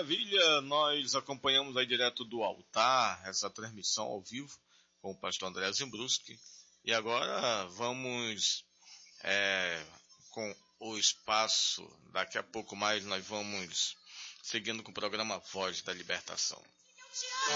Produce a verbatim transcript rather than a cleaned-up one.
maravilha! Nós acompanhamos aí direto do altar essa transmissão ao vivo com o pastor André Zimbruski. E agora vamos é, com o espaço. Daqui a pouco mais nós vamos seguindo com o programa Voz da Libertação.